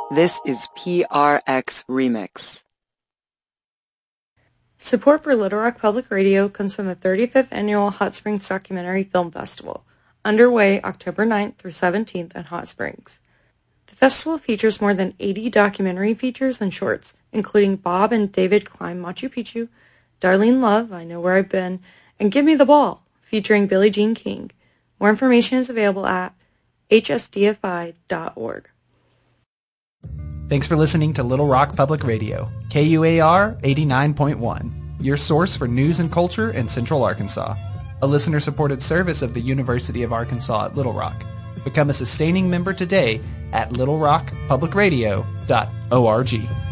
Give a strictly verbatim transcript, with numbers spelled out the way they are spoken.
This is P R X Remix. Support for Little Rock Public Radio comes from the thirty-fifth Annual Hot Springs Documentary Film Festival, underway October ninth through seventeenth in Hot Springs. The festival features more than eighty documentary features and shorts, including Bob and David Climb Machu Picchu, Darlene Love, I Know Where I've Been, and Give Me the Ball, featuring Billie Jean King. More information is available at h s d f i dot org. Thanks for listening to Little Rock Public Radio, K U A R eighty-nine point one, your source for news and culture in Central Arkansas. A listener-supported service of the University of Arkansas at Little Rock. Become a sustaining member today at little rock public radio dot org.